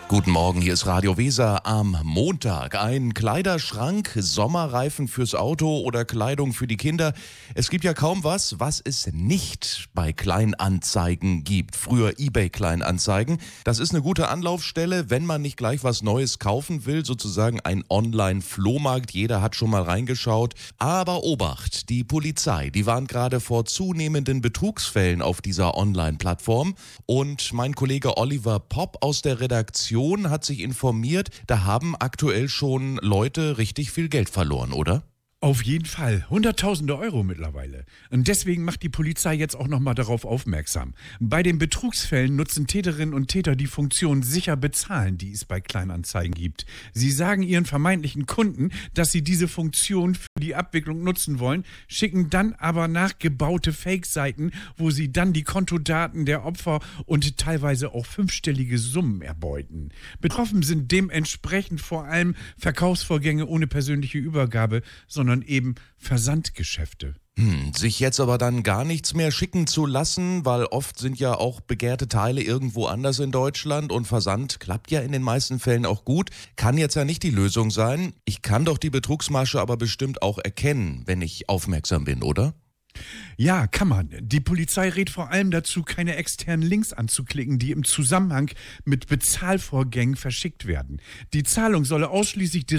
Guten Morgen, hier ist Radio Weser am Montag. Ein Kleiderschrank, Sommerreifen fürs Auto oder Kleidung für die Kinder. Es gibt ja kaum was es nicht bei Kleinanzeigen gibt. Früher eBay-Kleinanzeigen. Das ist eine gute Anlaufstelle, wenn man nicht gleich was Neues kaufen will. Sozusagen ein Online-Flohmarkt. Jeder hat schon mal reingeschaut. Aber Obacht, die Polizei, die warnt gerade vor zunehmenden Betrugsfällen auf dieser Online-Plattform. Und mein Kollege Oliver Popp aus der Redaktion hat sich informiert, da haben aktuell schon Leute richtig viel Geld verloren, oder? Auf jeden Fall. Hunderttausende Euro mittlerweile. Und deswegen macht die Polizei jetzt auch nochmal darauf aufmerksam. Bei den Betrugsfällen nutzen Täterinnen und Täter die Funktion sicher bezahlen, die es bei Kleinanzeigen gibt. Sie sagen ihren vermeintlichen Kunden, dass sie diese Funktion für die Abwicklung nutzen wollen, schicken dann aber nachgebaute Fake-Seiten, wo sie dann die Kontodaten der Opfer und teilweise auch fünfstellige Summen erbeuten. Betroffen sind dementsprechend vor allem Verkaufsvorgänge ohne persönliche Übergabe, sondern eben Versandgeschäfte. Sich jetzt aber dann gar nichts mehr schicken zu lassen, weil oft sind ja auch begehrte Teile irgendwo anders in Deutschland und Versand klappt ja in den meisten Fällen auch gut, kann jetzt ja nicht die Lösung sein. Ich kann doch die Betrugsmasche aber bestimmt auch erkennen, wenn ich aufmerksam bin, oder? Ja, kann man. Die Polizei rät vor allem dazu, keine externen Links anzuklicken, die im Zusammenhang mit Bezahlvorgängen verschickt werden. Die Zahlung solle ausschließlich